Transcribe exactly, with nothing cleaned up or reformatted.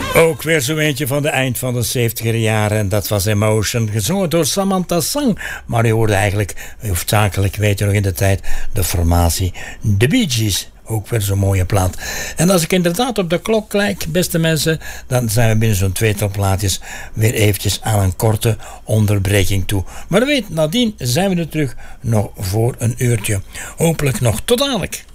Ook weer zo eentje van de eind van de zeventiger jaren. En dat was Emotion, gezongen door Samantha Sang. Maar u hoorde eigenlijk, hoofdzakelijk, weet je nog in de tijd, de formatie The Bee Gees. Ook weer zo'n mooie plaat. En als ik inderdaad op de klok kijk, beste mensen, dan zijn we binnen zo'n tweetal plaatjes weer eventjes aan een korte onderbreking toe. Maar weet, nadien zijn we er terug nog voor een uurtje. Hopelijk nog tot dadelijk.